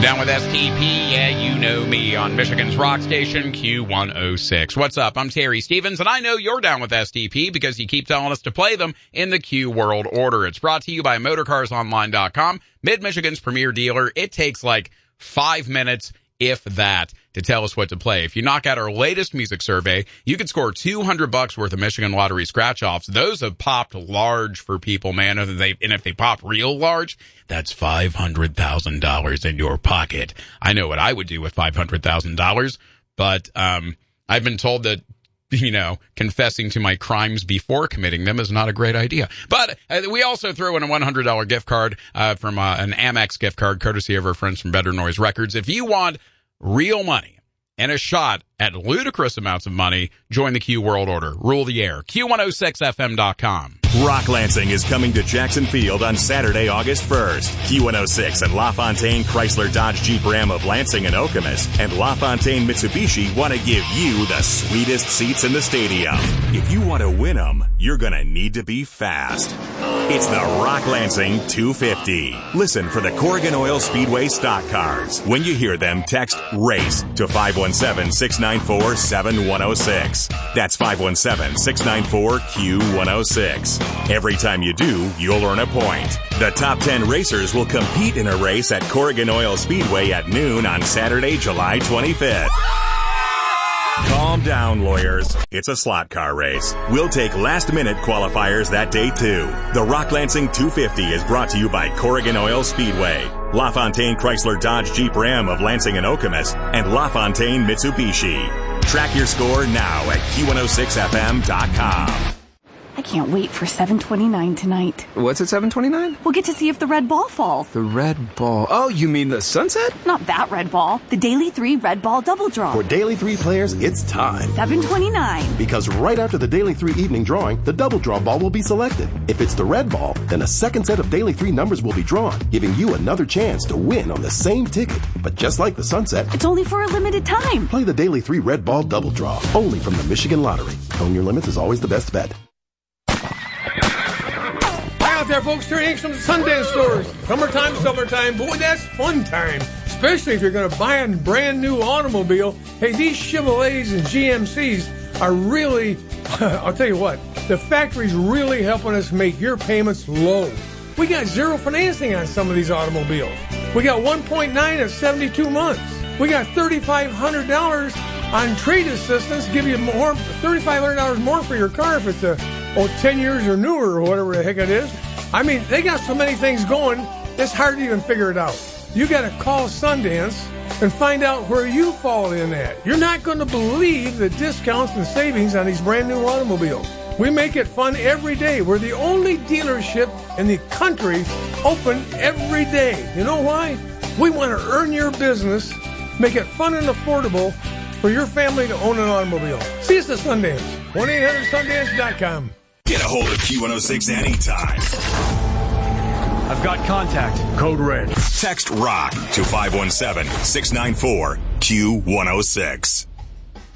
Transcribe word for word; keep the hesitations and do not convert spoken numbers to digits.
Down with S T P, yeah, you know me, on Michigan's rock station, Q one oh six. What's up? I'm Terry Stevens, and I know you're down with S T P because you keep telling us to play them in the Q World Order. It's brought to you by Motorcars Online dot com, Mid-Michigan's premier dealer. It takes like five minutes, if that, to tell us what to play. If you knock out our latest music survey, you can score two hundred bucks worth of Michigan Lottery scratch-offs. Those have popped large for people, man. And they, and if they pop real large, that's five hundred thousand dollars in your pocket. I know what I would do with five hundred thousand dollars, but um, I've been told that, you know, confessing to my crimes before committing them is not a great idea. But uh, we also throw in a one hundred dollars gift card uh, from uh, an Amex gift card, courtesy of our friends from Better Noise Records. If you want real money and a shot at ludicrous amounts of money, join the Q World Order. Rule the air. Q one oh six F M dot com. Rock Lansing is coming to Jackson Field on Saturday, August first. Q one oh six and LaFontaine Chrysler Dodge Jeep Ram of Lansing and Okemos and LaFontaine Mitsubishi want to give you the sweetest seats in the stadium. If you want to win them, you're going to need to be fast. It's the Rock Lansing two fifty. Listen for the Corrigan Oil Speedway stock cars. When you hear them, text RACE to five one seven, six nine four, seven one oh six. That's five one seven, six nine four, Q one oh six. Every time you do, you'll earn a point. The top ten racers will compete in a race at Corrigan Oil Speedway at noon on Saturday, July twenty-fifth. Calm down, lawyers. It's a slot car race. We'll take last-minute qualifiers that day, too. The Rock Lansing two fifty is brought to you by Corrigan Oil Speedway, LaFontaine Chrysler Dodge Jeep Ram of Lansing and Okemos, and LaFontaine Mitsubishi. Track your score now at Q one oh six F M dot com. I can't wait for seven twenty-nine tonight. What's at seven twenty-nine? We'll get to see if the red ball falls. The red ball. Oh, you mean the sunset? Not that red ball. The Daily three red ball double draw. For Daily three players, it's time. seven twenty-nine. Because right after the Daily three evening drawing, the double draw ball will be selected. If it's the red ball, then a second set of Daily three numbers will be drawn, giving you another chance to win on the same ticket. But just like the sunset, it's only for a limited time. Play the Daily three red ball double draw, only from the Michigan Lottery. Own your limits is always the best bet. Out there, folks, turning from the Sundance stores. Summertime, summertime, boy, that's fun time. Especially if you're going to buy a brand new automobile. Hey, these Chevrolets and G M Cs are really, I'll tell you what, the factory's really helping us make your payments low. We got zero financing on some of these automobiles. We got one point nine at seventy-two months. We got three thousand five hundred dollars on trade assistance, give you more, three thousand five hundred dollars more for your car if it's a, oh, ten years or newer or whatever the heck it is. I mean, they got so many things going, it's hard to even figure it out. You got to call Sundance and find out where you fall in at. You're not going to believe the discounts and savings on these brand new automobiles. We make it fun every day. We're the only dealership in the country open every day. You know why? We want to earn your business, make it fun and affordable for your family to own an automobile. See us at Sundance. one eight hundred sundance dot com. Get a hold of Q one oh six anytime. I've got contact. Code red. Text ROCK to five one seven, six nine four, Q one oh six.